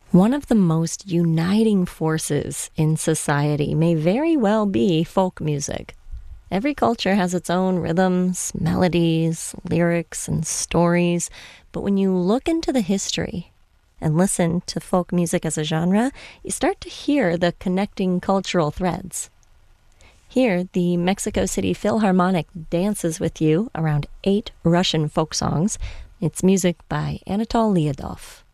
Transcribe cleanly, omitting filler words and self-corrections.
One of the most uniting forces in society may very well be folk music. Every culture has its own rhythms, melodies, lyrics, and stories, but when you look into the history and listen to folk music as a genre, you start to hear the connecting cultural threads. Here, the Mexico City Philharmonic dances with you around 8 Russian folk songs. It's music by Anatol Lyudov.